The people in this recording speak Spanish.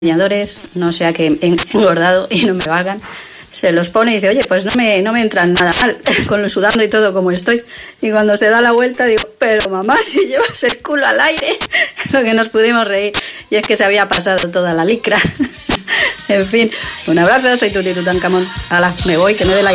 bañadores, no sea que he engordado y no me valgan, se los pone y dice, oye, pues no me entran nada mal, con lo sudando y todo como estoy. Y cuando se da la vuelta digo, pero mamá, si llevas el culo al aire, lo que nos pudimos reír. Y es que se había pasado toda la licra. En fin, un abrazo, soy Tuti Tutankamón. Hala, me voy, que me dé la